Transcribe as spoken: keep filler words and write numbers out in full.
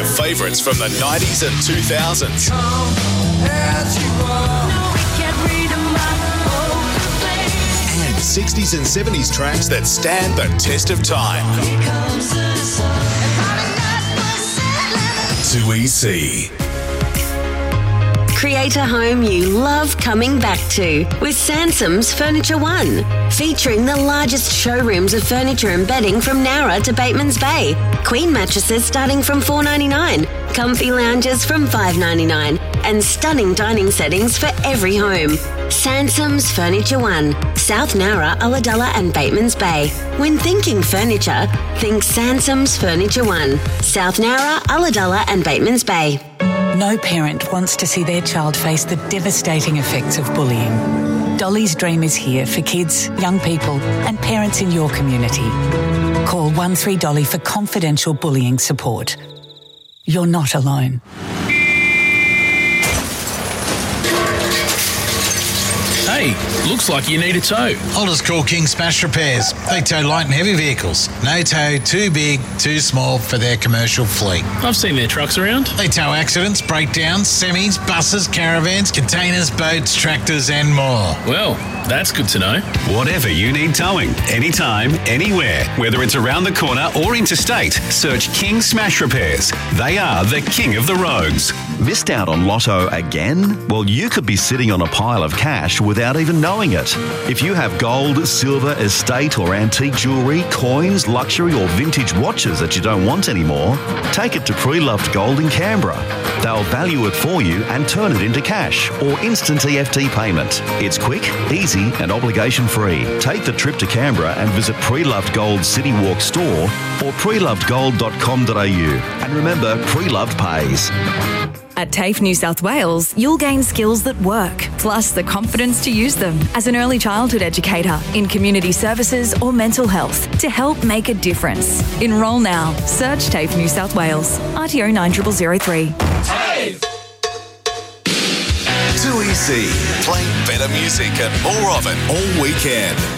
automotive favourites from the nineties and two thousands. And sixties and seventies tracks that stand the test of time. two E C. Create a home you love coming back to with Sansom's Furniture One, featuring the largest showrooms of furniture and bedding from Nowra to Bateman's Bay, queen mattresses starting from four dollars ninety-nine, comfy lounges from five dollars ninety-nine, and stunning dining settings for every home. Sansom's Furniture One, South Nowra, Ulladulla and Bateman's Bay. When thinking furniture, think Sansom's Furniture One, South Nowra, Ulladulla and Bateman's Bay. No parent wants to see their child face the devastating effects of bullying. Dolly's Dream is here for kids, young people and parents in your community. Call one three Dolly for confidential bullying support. You're not alone. Hey, looks like you need a tow. I'll just call King Smash Repairs. They tow light and heavy vehicles. No tow too big, too small for their commercial fleet. I've seen their trucks around. They tow accidents, breakdowns, semis, buses, caravans, containers, boats, tractors and more. Well, that's good to know. Whatever you need towing, anytime, anywhere, whether it's around the corner or interstate, search King Smash Repairs. They are the king of the roads. Missed out on Lotto again? Well, you could be sitting on a pile of cash without even knowing it. If you have gold, silver, estate or antique jewellery, coins, luxury or vintage watches that you don't want anymore, take it to Pre-Loved Gold in Canberra. They'll value it for you and turn it into cash or instant E F T payment. It's quick, easy and obligation free. Take the trip to Canberra and visit Pre-Loved Gold City Walk store or pre loved gold dot com dot a u. And remember, Pre-Loved pays. At TAFE New South Wales, you'll gain skills that work, plus the confidence to use them as an early childhood educator in community services or mental health to help make a difference. Enrol now. Search TAFE New South Wales. R T O nine zero zero zero three. TAFE! two E C. Playing better music and more of it all weekend.